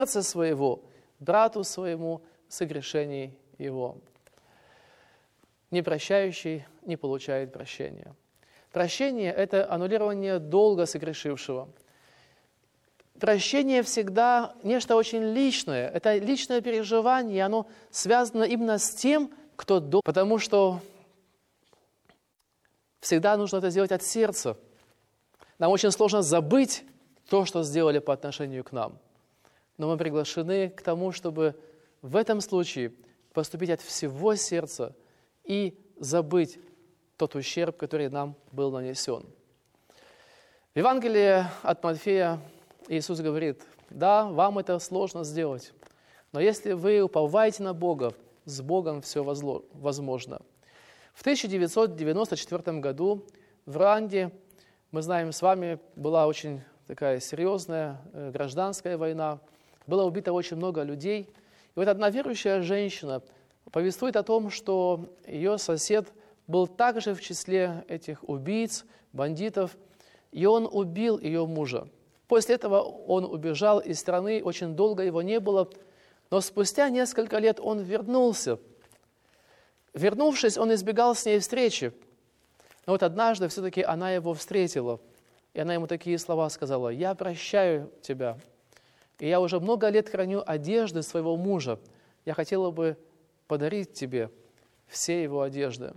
сердце своего брату своему согрешений его. Непрощающий не получает прощения. Прощение – это аннулирование долга согрешившего. Прощение всегда нечто очень личное. Это личное переживание, и оно связано именно с тем, кто должен. Потому что всегда нужно это сделать от сердца. Нам очень сложно забыть то, что сделали по отношению к нам. Но мы приглашены к тому, чтобы в этом случае поступить от всего сердца и забыть тот ущерб, который нам был нанесен. В Евангелии от Матфея Иисус говорит: да, вам это сложно сделать, но если вы уповаете на Бога, с Богом все возможно. В 1994 году в Руанде, мы знаем с вами, была очень такая серьезная гражданская война, было убито очень много людей. И вот одна верующая женщина повествует о том, что ее сосед был также в числе этих убийц, бандитов, и он убил ее мужа. После этого он убежал из страны, очень долго его не было, но спустя несколько лет он вернулся. Вернувшись, он избегал с ней встречи, но вот однажды все-таки она его встретила, и она ему такие слова сказала: «Я прощаю тебя, и я уже много лет храню одежды своего мужа. Я хотела бы подарить тебе все его одежды».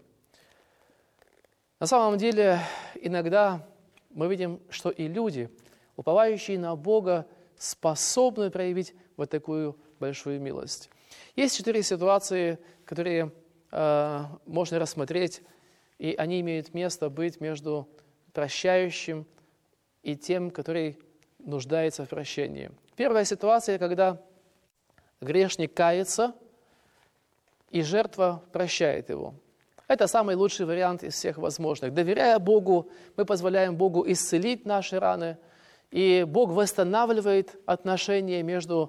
На самом деле, иногда мы видим, что и люди, уповающие на Бога, способны проявить вот такую большую милость. Есть 4 ситуации, которые можно рассмотреть, и они имеют место быть между прощающим и тем, который нуждается в прощении. Первая ситуация, когда грешник кается, и жертва прощает его. Это самый лучший вариант из всех возможных. Доверяя Богу, мы позволяем Богу исцелить наши раны, и Бог восстанавливает отношения между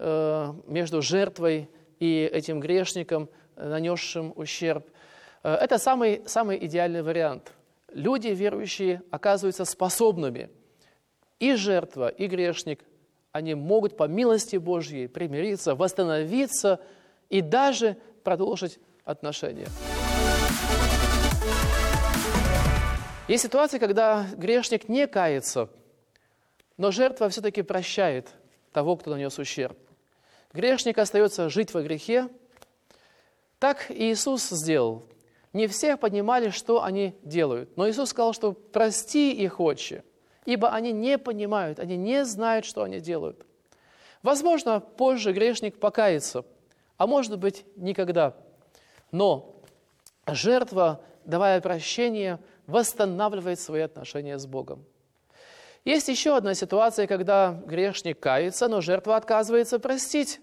жертвой и этим грешником, нанесшим ущерб. Это самый идеальный вариант. Люди, верующие, оказываются способными. И жертва, и грешник, они могут по милости Божьей примириться, восстановиться и даже продолжить отношения. Есть ситуация, когда грешник не кается, но жертва все-таки прощает того, кто нанес ущерб. Грешник остается жить во грехе. Так Иисус сделал. Не все понимали, что они делают. Но Иисус сказал, что прости их, Отче, ибо они не понимают, они не знают, что они делают. Возможно, позже грешник покается, а может быть, никогда. Но жертва, давая прощение, восстанавливает свои отношения с Богом. Есть еще одна ситуация, когда грешник кается, но жертва отказывается простить.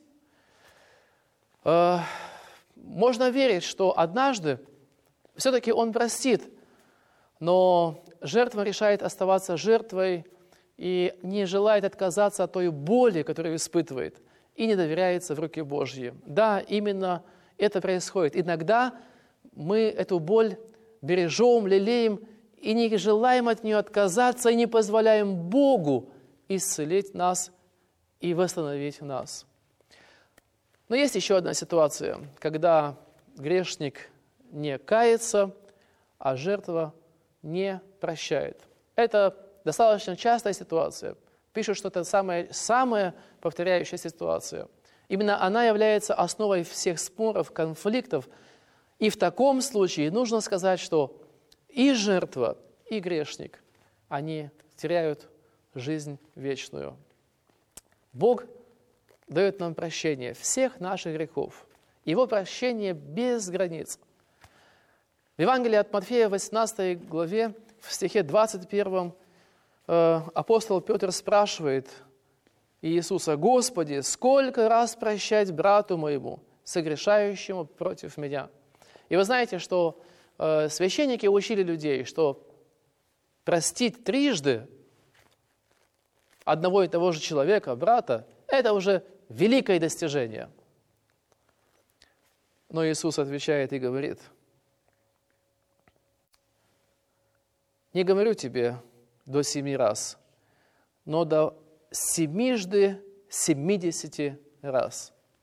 Можно верить, что однажды все-таки он простит, но жертва решает оставаться жертвой и не желает отказаться от той боли, которую испытывает, и не доверяется в руки Божьи. Да, именно это происходит. Иногда мы эту боль бережем, лелеем, и не желаем от нее отказаться, и не позволяем Богу исцелить нас и восстановить нас. Но есть еще одна ситуация, когда грешник не кается, а жертва не прощает. Это достаточно частая ситуация. Пишут, что это самая повторяющаяся ситуация. Именно она является основой всех споров, конфликтов. И в таком случае нужно сказать, что и жертва, и грешник, они теряют жизнь вечную. Бог дает нам прощение всех наших грехов. Его прощение без границ. В Евангелии от Матфея, 18 главе, в стихе 21, апостол Петр спрашивает Иисуса: «Господи, сколько раз прощать брату моему, согрешающему против меня?» И вы знаете, что священники учили людей, что простить трижды одного и того же человека, брата, это уже великое достижение. Но Иисус отвечает и говорит: «Не говорю тебе до 7 раз, но до 70 70 раз.